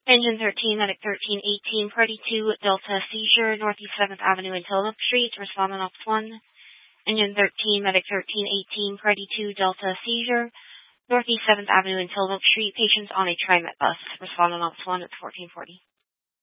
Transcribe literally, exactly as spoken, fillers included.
Engine thirteen, Medic thirteen eighteen, Party two, Delta Seizure, Northeast seventh Avenue and Tillamook Street, respond on Ops one. Engine thirteen, Medic thirteen eighteen, Party two, Delta Seizure, Northeast seventh Avenue and Tillamook Street, patients on a TriMet bus, respond on Ops one at fourteen forty.